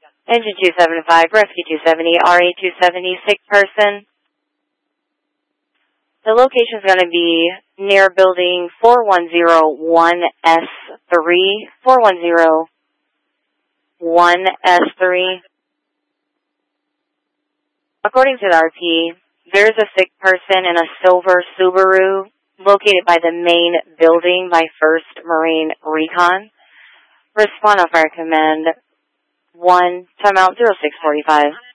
Engine 275, Rescue 270, RA 270, sick person. The location is going to be near building 4101S3, 4101S3. According to the RP, there's a sick person in a silver Subaru located by the main building by 1st Marine Recon. Respond off our command 1, timeout 0645.